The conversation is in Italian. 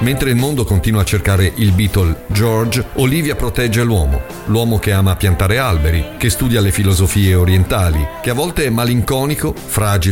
Mentre il mondo continua a cercare il Beatle George, Olivia protegge l'uomo che ama piantare alberi, che studia le filosofie orientali, che a volte è malinconico, fragile